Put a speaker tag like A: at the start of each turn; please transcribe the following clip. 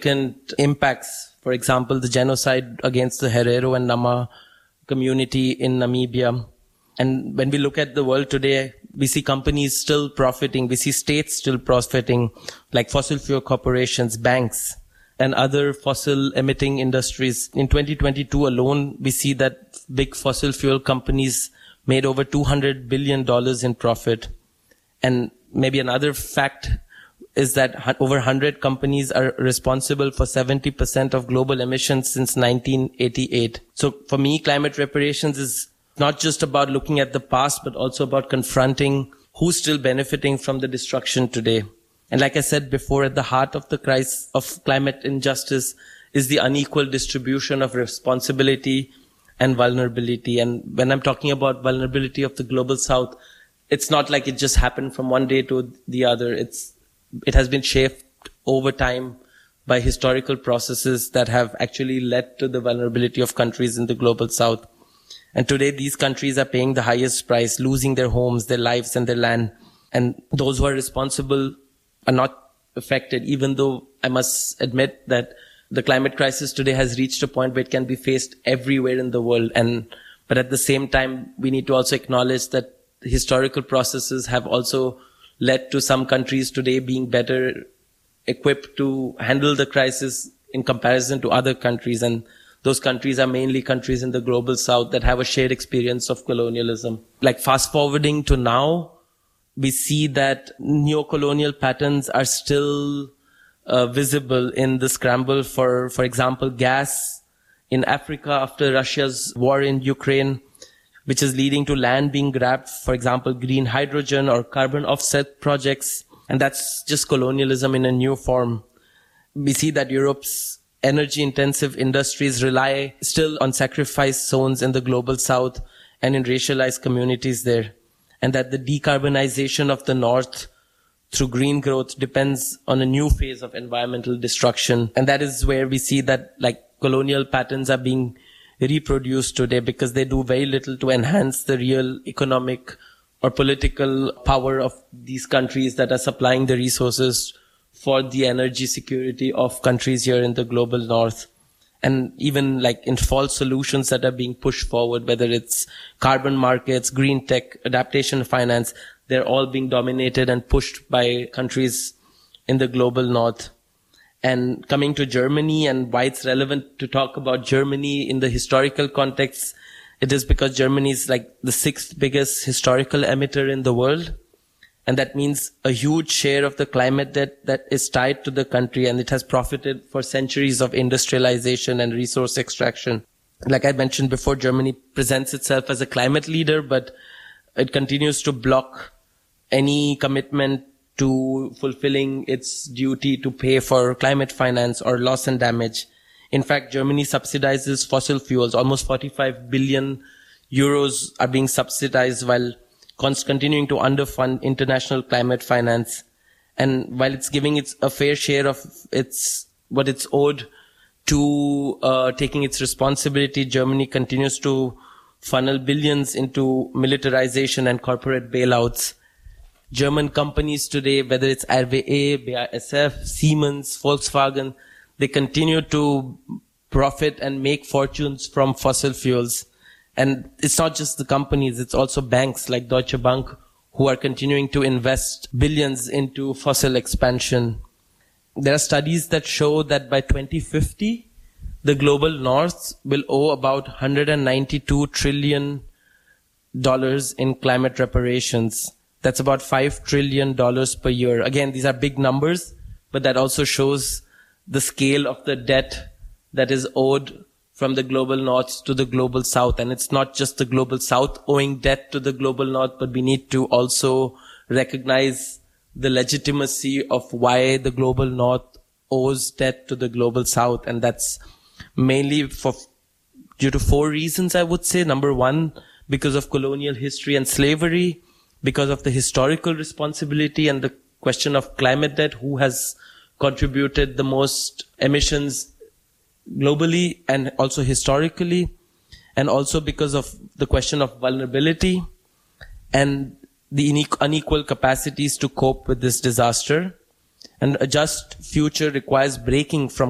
A: significant impacts. For example, the genocide against the Herero and Nama community in Namibia. And when we look at the world today, we see companies still profiting. We see states still profiting, like fossil fuel corporations, banks, and other fossil emitting industries. In 2022 alone, we see that big fossil fuel companies made over $200 billion in profit. And maybe another fact is that over 100 companies are responsible for 70% of global emissions since 1988. So for me, climate reparations is not just about looking at the past, but also about confronting who's still benefiting from the destruction today. And like I said before, at the heart of the crisis of climate injustice is the unequal distribution of responsibility and vulnerability. And when I'm talking about vulnerability of the global south, it's not like it just happened from one day to the other. It has been shaped over time by historical processes that have actually led to the vulnerability of countries in the global south. And today these countries are paying the highest price, losing their homes, their lives, and their land. And those who are responsible are not affected, even though I must admit that the climate crisis today has reached a point where it can be faced everywhere in the world. But at the same time, we need to also acknowledge that historical processes have also led to some countries today being better equipped to handle the crisis in comparison to other countries. And those countries are mainly countries in the global south that have a shared experience of colonialism. Like fast forwarding to now, we see that neo-colonial patterns are still visible in the scramble for example, gas in Africa after Russia's war in Ukraine, which is leading to land being grabbed, for example, green hydrogen or carbon offset projects. And that's just colonialism in a new form. We see that Europe's energy-intensive industries rely still on sacrifice zones in the global south and in racialized communities there. And that the decarbonization of the north through green growth depends on a new phase of environmental destruction. And that is where we see that like colonial patterns are being reproduced today because they do very little to enhance the real economic or political power of these countries that are supplying the resources for the energy security of countries here in the global north. And even like in false solutions that are being pushed forward, whether it's carbon markets, green tech, adaptation finance, they're all being dominated and pushed by countries in the global north. And coming to Germany and why it's relevant to talk about Germany in the historical context, it is because Germany is like the 6th biggest historical emitter in the world. And that means a huge share of the climate debt that is tied to the country, and it has profited for centuries of industrialization and resource extraction. Like I mentioned before, Germany presents itself as a climate leader, but it continues to block any commitment to fulfilling its duty to pay for climate finance or loss and damage. In fact, Germany subsidizes fossil fuels. Almost 45 billion euros are being subsidized while continuing to underfund international climate finance. And while it's giving it a fair share of what it's owed to taking its responsibility, Germany continues to funnel billions into militarization and corporate bailouts. German companies today, whether it's RWE, BASF, Siemens, Volkswagen, they continue to profit and make fortunes from fossil fuels. And it's not just the companies, it's also banks like Deutsche Bank who are continuing to invest billions into fossil expansion. There are studies that show that by 2050, the global north will owe about $192 trillion in climate reparations. That's about $5 trillion per year. Again, these are big numbers, but that also shows the scale of the debt that is owed from the global north to the global south. And it's not just the global south owing debt to the global north, but we need to also recognize the legitimacy of why the global north owes debt to the global south. And that's mainly due to 4 reasons, I would say. Number 1, because of colonial history and slavery, because of the historical responsibility and the question of climate debt, who has contributed the most emissions globally and also historically, and also because of the question of vulnerability and the unequal capacities to cope with this disaster. And a just future requires breaking from